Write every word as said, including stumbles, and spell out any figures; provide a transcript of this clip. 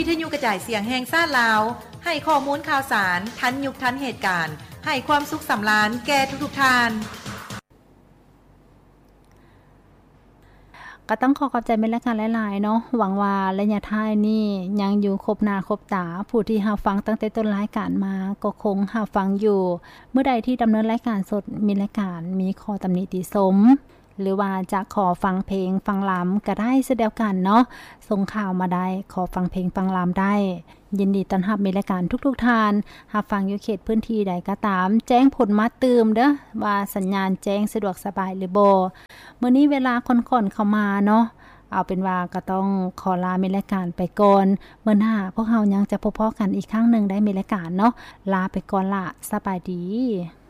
ทยุกระจายเสียงแห่งซ่านลาวให้ข้อมูลข่าวสารทันยุคทันเหตุการณ์ให้ความสุขสำราญแก่ทุกๆท่านก็ต้องขอขอบใจเป็นรายการหลายๆเนาะหวังว่าระยะท้ายนี่ยังอยู่ครบหน้าครบตาผู้ที่รับฟังตั้งแต่ต้นรายการมาก็คงรับฟังอยู่เมื่อใดที่ดำเนินรายการสดมีรายการมีข้อตำหนิติชมหรือว่าจะขอฟังเพลงฟังลำก็ได้เช่นเดียวกันเนาะส่งข่าวมาได้ขอฟังเพลงฟังลำได้ยินดีต้อนรับมีรายการทุกๆท่านรับฟังอยู่เขตพื้นที่ใดก็ตามแจ้งผลมาตื่มเด้อว่าสัญญาณแจ้งสะดวกสบายหรือบ่มื้อนี้เวลาค่อนๆเข้ามาเนาะเอาเป็นว่าก็ต้องขอลามีรายการไปก่อนเมื่อหน้าพวกเรายังจะพบกันอีกครั้งนึงได้มีรายการเนาะลาไปก่อนละสบายดี